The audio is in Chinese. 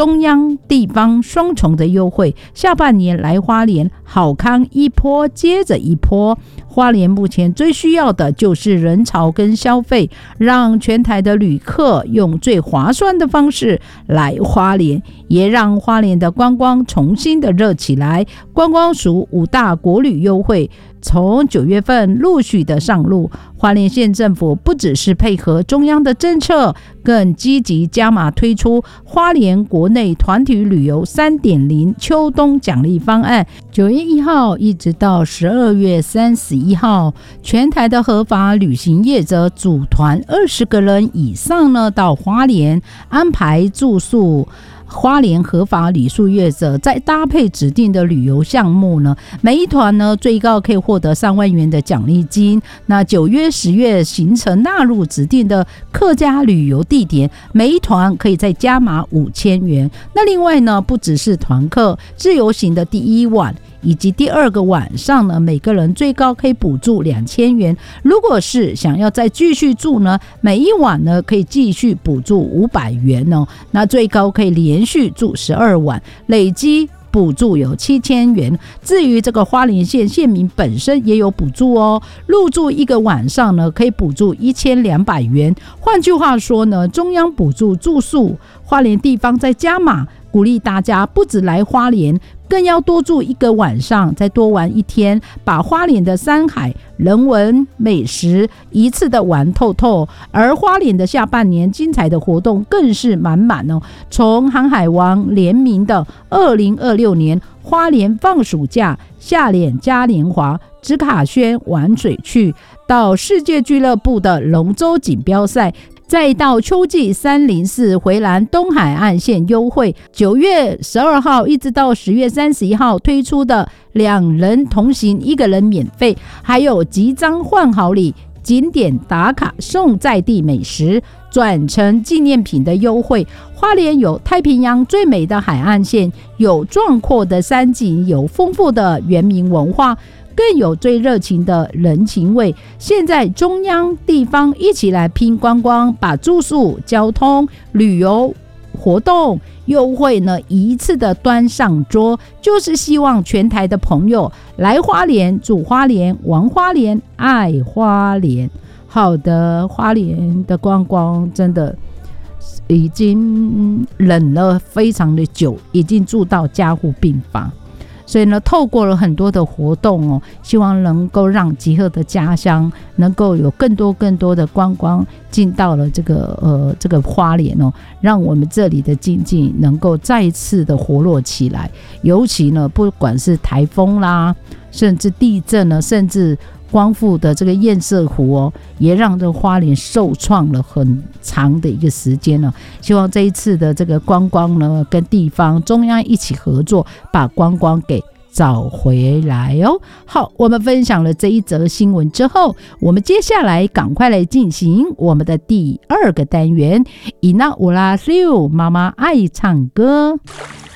中央地方双重的优惠，下半年来花莲好康一波接着一波。花莲目前最需要的就是人潮跟消费，让全台的旅客用最划算的方式来花莲，也让花莲的观光重新的热起来。观光署5大国旅优惠从9月份陆续的上路，花莲县政府不只是配合中央的政策，更积极加码推出花莲国内团体旅游 3.0 秋冬奖励方案。9月1号一直到12月31号，全台的合法旅行业者组团20个人以上呢，到花莲安排住宿。花莲合法旅宿业者再搭配指定的旅游项目呢，每一团呢最高可以获得3万元的奖励金。那9月、10月行程纳入指定的客家旅游地点，每一团可以再加码5000元。那另外呢，不只是团客，自由行的第1晚以及第2个晚上呢，每个人最高可以补助2000元。如果是想要再继续住呢，每一晚呢可以继续补助500元哦。那最高可以连续住12晚，累积补助有7000元。至于这个花莲县县民本身也有补助哦，入住1个晚上呢可以补助1200元。换句话说呢，中央补助住宿，花莲地方再加码，鼓励大家不只来花莲，更要多住1个晚上，再多玩1天，把花莲的山海、人文、美食一次的玩透透。而花莲的下半年精彩的活动更是满满哦，从航海王联名的2026年花莲放暑假、下脸嘉年华、紫卡轩玩水去，到世界俱乐部的龙舟锦标赛，再到秋季304回蓝东海岸线优惠，9月12号一直到10月31号推出的2人同行1个人免费，还有集章换好礼、景点打卡送在地美食转成纪念品的优惠。花莲有太平洋最美的海岸线，有壮阔的山景，有丰富的原民文化，更有最热情的人情味。现在中央地方一起来拼观光，把住宿、交通、旅游活动优惠呢一次的端上桌，就是希望全台的朋友来花莲住花莲玩花莲爱花莲。好的，花莲的观光真的已经冷了非常的久，已经住到加护病房。所以呢，透过了很多的活动哦，希望能够让集合的家乡能够有更多的观光进到了这个花莲哦，让我们这里的经济能够再一次的活络起来。尤其呢，不管是台风啦，甚至地震呢，甚至光复的这个堰塞湖哦，也让这个花莲受创了很长的一个时间了。希望这一次的这个观光呢，跟地方中央一起合作，把观光给找回来哦。好，我们分享了这一则新闻之后，我们接下来赶快来进行我们的第2个单元，伊那乌拉西妈妈爱唱歌。